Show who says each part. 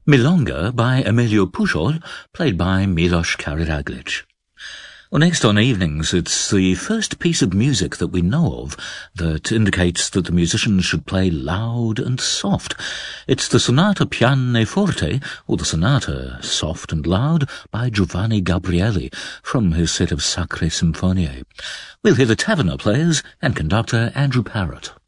Speaker 1: Milonga by Emilio Pujol, played by Milos Karadragic. Well, next on Evenings, it's the first piece of music that we know of that indicates that the musicians should play loud and soft. It's the Sonata Pianoforte, or the Sonata Soft and Loud, by Giovanni Gabrieli, from his set of Sacre Symphonie. We'll hear the Taverner players and conductor Andrew Parrott.